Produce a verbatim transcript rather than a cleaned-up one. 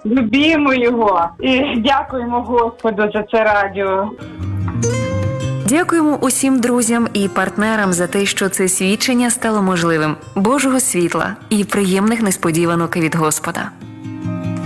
любімо його і дякуємо Господу за це радіо. Дякуємо усім друзям і партнерам за те, що це свідчення стало можливим. Божого світла і приємних несподіванок від Господа.